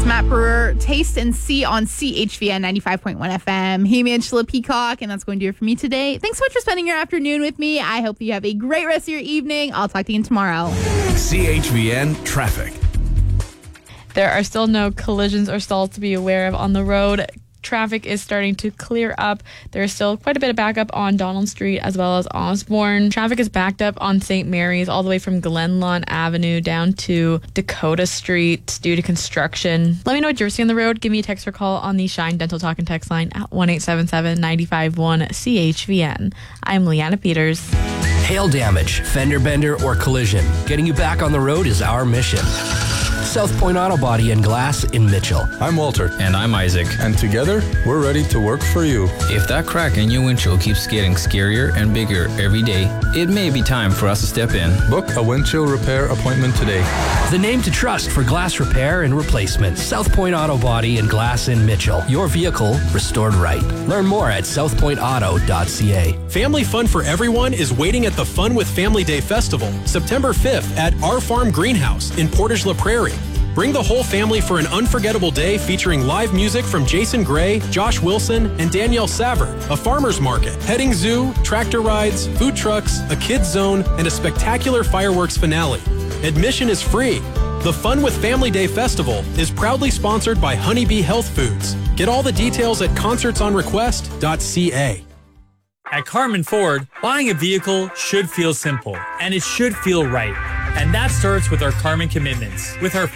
It's Matt Brewer, Taste and See on CHVN 95.1 FM. Hey, Angela Peacock, and that's going to do it for me today. Thanks so much for spending your afternoon with me. I hope you have a great rest of your evening. I'll talk to you tomorrow. CHVN Traffic. There are still no collisions or stalls to be aware of on the road. Traffic is starting to clear up. There is still quite a bit of backup on Donald Street as well as Osborne. Traffic is backed up on St. Mary's all the way from Glenlawn Avenue down to Dakota Street due to construction. Let me know what you're seeing on the road. Give me a text or call on the Shine Dental Talk and Text line at 1-877-951-CHVN. I'm Leanna Peters. Hail damage, fender bender, or collision. Getting you back on the road is our mission. South Point Auto Body and Glass in Mitchell. I'm Walter. And I'm Isaac. And together, we're ready to work for you. If that crack in your windshield keeps getting scarier and bigger every day, it may be time for us to step in. Book a windshield repair appointment today. The name to trust for glass repair and replacement. South Point Auto Body and Glass in Mitchell. Your vehicle restored right. Learn more at southpointauto.ca. Family fun for everyone is waiting at the Fun with Family Day Festival, September 5th at Our Farm Greenhouse in Portage La Prairie. Bring the whole family for an unforgettable day featuring live music from Jason Gray, Josh Wilson, and Danielle Saver, a farmer's market, petting zoo, tractor rides, food trucks, a kids zone, and a spectacular fireworks finale. Admission is free. The Fun with Family Day Festival is proudly sponsored by Honeybee Health Foods. Get all the details at concertsonrequest.ca. At Carmen Ford, buying a vehicle should feel simple, and it should feel right. And that starts with our Carmen commitments. With our